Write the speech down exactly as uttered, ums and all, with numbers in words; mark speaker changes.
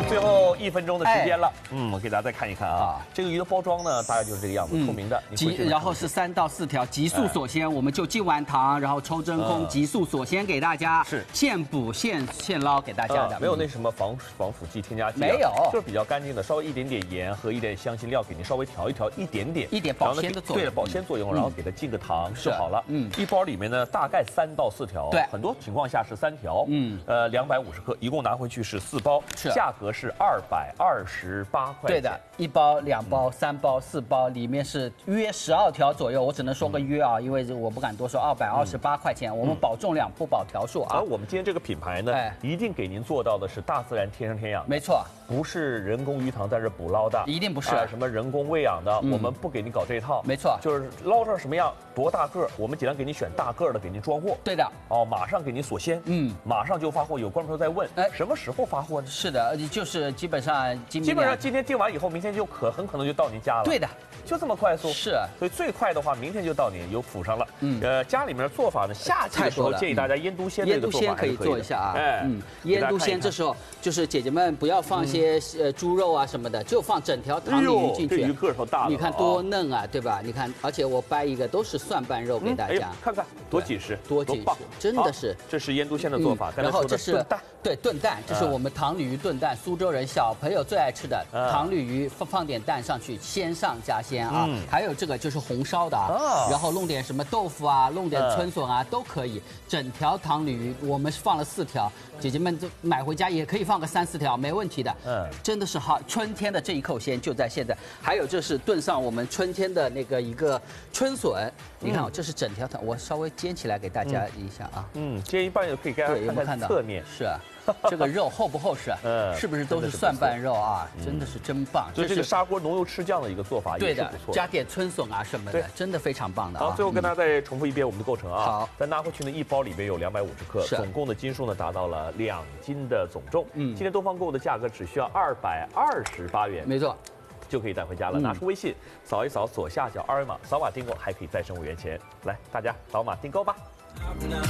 Speaker 1: 最后一分钟的时间了，嗯，我给大家再看一看啊，这个鱼的包装呢，大概就是这个样子，透明的。
Speaker 2: 急，然后是三到四条急速锁鲜，我们就进完糖，然后抽真空，急速锁鲜给大家，
Speaker 1: 是
Speaker 2: 现捕现现捞给大家的，
Speaker 1: 没有那什么防防腐剂、添加剂，
Speaker 2: 没有，
Speaker 1: 就是比较干净的，稍微一点点盐和一点香辛料给您稍微调一调，一点点，
Speaker 2: 一点保鲜的作用，
Speaker 1: 对，保鲜作用，然后给它进个糖就好了。嗯，一包里面呢大概三到四条，
Speaker 2: 对，
Speaker 1: 很多情况下是三条，嗯，呃，两百五十克，一共拿回去是四包，
Speaker 2: 是
Speaker 1: 价格是二百二十八块。
Speaker 2: 对的，一包、两包、三包、四包，里面是约十二条左右，我只能说个约啊，因为我不敢多说，二百二十八块钱，我们保重量不保条数啊。
Speaker 1: 而我们今天这个品牌呢，一定给您做到的是大自然天生天养，
Speaker 2: 没错，
Speaker 1: 不是人工鱼塘在这捕捞的，
Speaker 2: 一定不是
Speaker 1: 什么人工喂养的，我们不给您搞这一套，
Speaker 2: 没错，
Speaker 1: 就是捞上什么样多大个，我们尽量给您选大个的给您装货。
Speaker 2: 对的，
Speaker 1: 哦，马上给您锁鲜，嗯，马上就发货。有观众朋友在问，哎，什么时候发货呢？
Speaker 2: 是的，就是基本上今
Speaker 1: 基本上今天订完以后，明天就可很可能就到您家了。
Speaker 2: 对的，
Speaker 1: 就这么快速。
Speaker 2: 是，
Speaker 1: 所以最快的话，明天就到您有府上了。嗯，呃，家里面的做法呢，夏季的时候建议大家腌笃鲜这个做法
Speaker 2: 腌笃鲜可以做一下啊。
Speaker 1: 哎，
Speaker 2: 嗯，腌笃鲜这时候就是姐姐们不要放些呃猪肉啊什么的，就放整条糖鲤鱼进去。
Speaker 1: 这鱼个头大，
Speaker 2: 你看多嫩啊，对吧？你看，而且我掰一个都是蒜瓣肉给大家，
Speaker 1: 看看多紧实，
Speaker 2: 多紧实，真的是。
Speaker 1: 这是腌笃鲜的做法，
Speaker 2: 然后这是
Speaker 1: 炖蛋，
Speaker 2: 对，炖蛋，这是我们糖鲤鱼炖蛋，苏州人小朋友最爱吃的糖鲤鱼，放放点蛋上去，鲜上加鲜啊。还有这个就是红烧的啊，然后弄点什么豆腐啊，弄点春笋啊都可以。整条糖鲤鱼我们是放了四条，姐姐们就买回家也可以放个三四条，没问题的。嗯，真的是好，春天的这一口鲜就在现在。还有这是炖上我们春天的那个一个春笋，你看这是整条糖，我稍微煎起来给大家一下啊。
Speaker 1: 嗯，煎一半也可以给大家看看侧面。
Speaker 2: 是啊。这个肉厚不厚实？嗯，是不是都是蒜瓣肉啊？真的是真棒。
Speaker 1: 就这个砂锅浓油赤酱的一个做法，
Speaker 2: 对的，加点春笋啊什么的，真的非常棒的。
Speaker 1: 好，最后跟大家再重复一遍我们的构成啊。
Speaker 2: 好，
Speaker 1: 咱拿回去呢，一包里面有两百五十克，总共的斤数呢达到了两斤的总重。嗯，今天东方购物的价格只需要二百二十八元，
Speaker 2: 没错，
Speaker 1: 就可以带回家了。拿出微信扫一扫左下角二维码，扫码订购还可以再省五元钱。来，大家扫码订购吧。